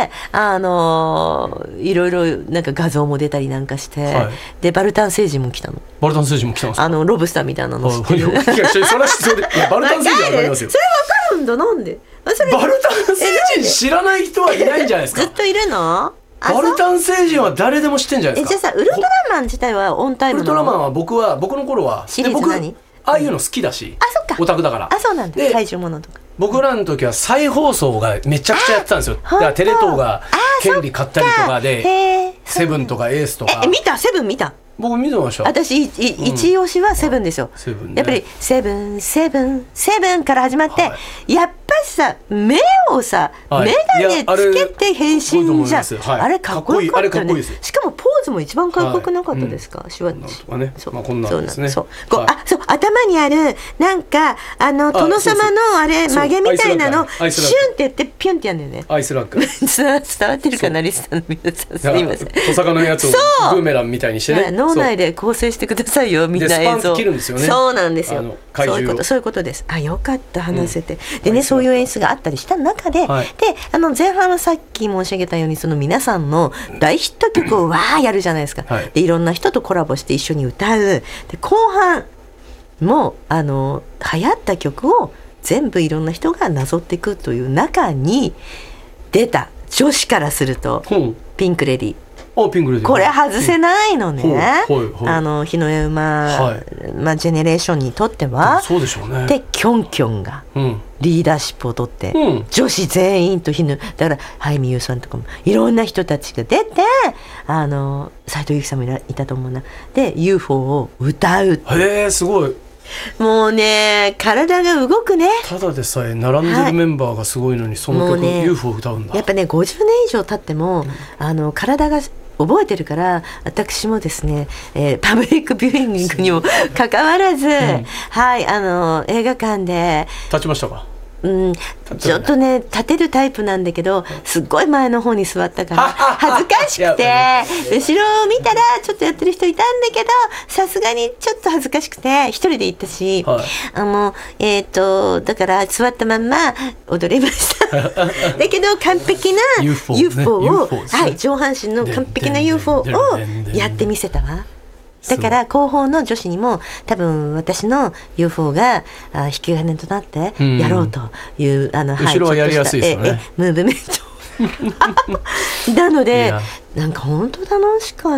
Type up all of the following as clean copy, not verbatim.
いろいろなんか画像も出たりなんかして、はい、でバルタン星人も来たの。 バルタン星人も来たんですか？ ロブスターみたいなの知ってる？ いやそれはバルタン星人は分かりますよ。 それ分かるんだ。なんでバルタン星人知らない人はいないんじゃないですか？ ずっといるの？ バルタン星人は誰でも知ってんじゃないですか。 じゃあさ、ウルトラマン自体はオンタイムなの？ ウルトラマンは僕の頃はシリーズ何？ ああいうの好きだし、 そっか、 オタクだから。 そうなんだ。怪獣ものとか僕らの時は再放送がめちゃくちゃやってたんですよ。だからテレ東が権利買ったりとかで、セブンとかエースとか。 見た？セブン見た？ 僕見てました。 私一押しはセブンですよ。やっぱりセブンから始まって、やっぱりさ、目をさ、眼鏡つけて変身じゃん。あれかっこよかったよね。しかもポーズも一番かっこよくなかったですか？シュワッチ。 こんなんですね。 そう頭にあるなんか殿様のあれ曲げみたいなのシュンってやってピュンってやるんだよね。 アイスラック。 伝わってるかなリスナーの皆さん、すみません。 トサカのやつをブーメランみたいにしてね。 脳内で構成してくださいよ、みんな映像。 でスパン切るんですよね。 そうなんですよ。そういうことです。よかった話せて。でね、そういう演出があったりした中で、で前半はさっき申し上げたようにその皆さんの大ヒット曲をわーやるじゃないですか。でいろんな人とコラボして一緒に歌う。で後半も流行った曲を全部いろんな人がなぞっていくという中に出た女子からすると、ピンクレディー。これ外せないのね。日の絵馬、ジェネレーションにとっては。 そうでしょうね。 でキョンキョンがリーダーシップを取って、女子全員とだから早見優さんとかもいろんな人たちが出て、斉藤由貴さんもいたと思うな。で UFO を歌う。 へえ、すごい。 もうね、体が動くね。 ただでさえ並んでるメンバーがすごいのに、その曲、UFO を歌うんだ。 やっぱね、50年以上経っても、体が覚えてるから、私もですね、パブリックビューイングにもかかわらず、映画館で立ちましたか？ ちょっとね立てるタイプなんだけど、すっごい前の方に座ったから恥ずかしくて後ろを見たらちょっとやってる人いたんだけど、さすがにちょっと恥ずかしくて一人で行ったし、だから座ったまんま踊れましただけど完璧な UFO を、上半身の完璧な UFO をやってみせたわ。だから後方の女子にも多分私の UFO が引き金となってやろうという、 後ろはやりやすいですよね、 ムーブメントなので、なんか本当楽しかった。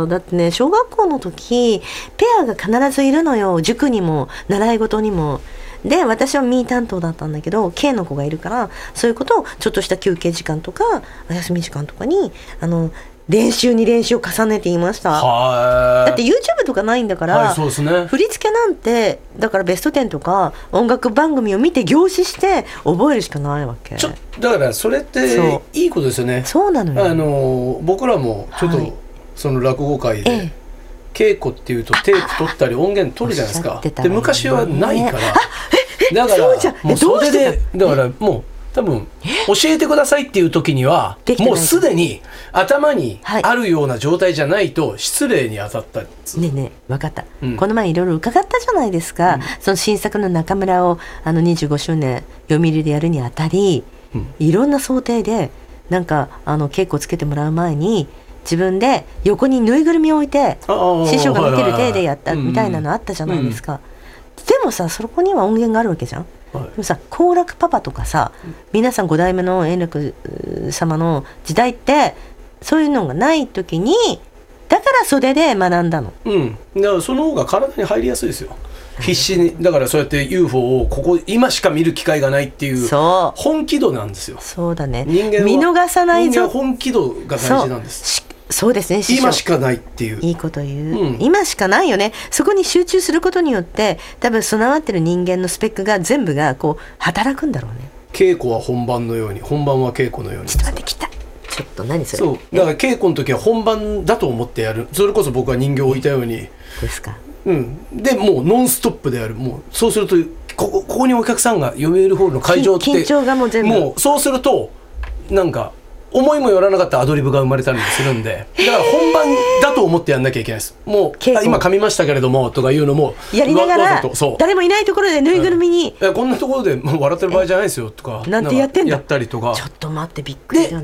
だってね、小学校の時ペアが必ずいるのよ。塾にも習い事にも。で私はミー担当だったんだけど K の子がいるから、そういうことをちょっとした休憩時間とかお休み時間とかに練習に練習を重ねていました。だって YouTube とかないんだから、振り付けなんてだからベスト10とか音楽番組を見て凝視して覚えるしかないわけ。 だからそれっていいことですよね。 そうなのよ。 僕らもちょっとその落語会で、稽古っていうとテープ取ったり音源取るじゃないですか。で昔はないから、だからもうそれでだからもう多分教えてくださいっていう時にはもうすでに頭にあるような状態じゃないと失礼に当たったり。 ねえねえ、分かった、この前いろいろ伺ったじゃないですか、その新作の中村を25周年読売でやるにあたり、いろんな想定でなんか稽古つけてもらう前に自分で横にぬいぐるみを置いて師匠が見てる体でやったみたいなのあったじゃないですか。でもさ、そこには音源があるわけじゃん。でもさ、好楽パパとかさ、皆さん5代目の円楽様の時代ってそういうのがない時に、だから袖で学んだの。 だからその方が体に入りやすいですよ。必死に。だからそうやって UFO を今しか見る機会がないっていう本気度なんですよ。 そうだね。 人間は見逃さないぞ。 人間は本気度が大事なんです。 そうですね。 今しかないっていう。 いいこと言う、今しかないよね。そこに集中することによって多分備わってる人間のスペックが全部がこう働くんだろうね。 稽古は本番のように、本番は稽古のように。 ちょっと待って、きた。ちょっと何それ。 そうだから稽古の時は本番だと思ってやる。それこそ僕は人形を置いたようにですか。 でもうノンストップでやる。もうそうするとここにお客さんが読売ホールの会場って緊張がもう全部、 もうそうするとなんか思いもよらなかったアドリブが生まれたりもするんで、だから本番だと思ってやんなきゃいけないです。もう今噛みましたけれどもとかいうのもやりながら、誰もいないところでぬいぐるみに、 こんなところでもう笑ってる場合じゃないですよとかなんてやってんだ、 やったりとか。 ちょっと待って、びっくりだよね。